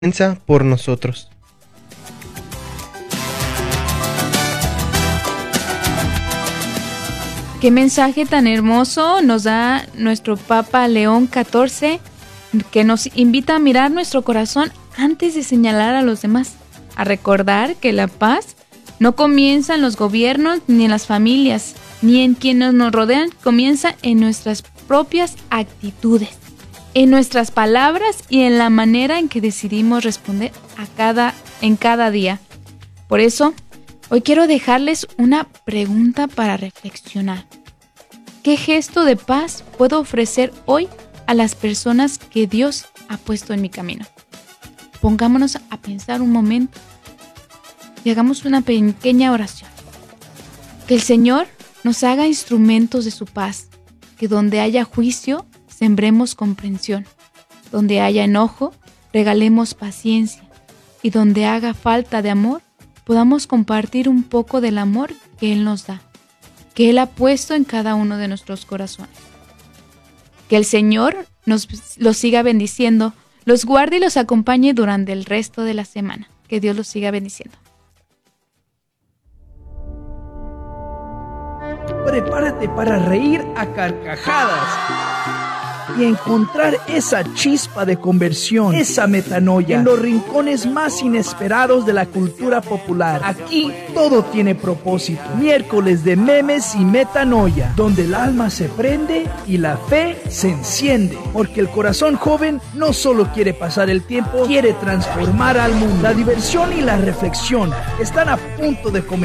piensa por nosotros. Qué mensaje tan hermoso nos da nuestro Papa León XIV, que nos invita a mirar nuestro corazón antes de señalar a los demás, a recordar que la paz no comienza en los gobiernos ni en las familias, ni en quienes nos rodean, comienza en nuestras propias actitudes, en nuestras palabras y en la manera en que decidimos responder en cada día. Por eso, hoy quiero dejarles una pregunta para reflexionar. ¿Qué gesto de paz puedo ofrecer hoy a las personas que Dios ha puesto en mi camino? Pongámonos a pensar un momento y hagamos una pequeña oración. Que el Señor nos haga instrumentos de su paz, que donde haya juicio, sembremos comprensión, donde haya enojo, regalemos paciencia, y donde haga falta de amor, podamos compartir un poco del amor que Él nos da, que Él ha puesto en cada uno de nuestros corazones. Que el Señor los siga bendiciendo, los guarde y los acompañe durante el resto de la semana. Que Dios los siga bendiciendo. Prepárate para reír a carcajadas y encontrar esa chispa de conversión, esa metanoia en los rincones más inesperados de la cultura popular. Aquí todo tiene propósito. Miércoles de memes y metanoia, donde el alma se prende y la fe se enciende, porque el corazón joven no solo quiere pasar el tiempo, quiere transformar al mundo. La diversión y la reflexión están a punto de comenzar.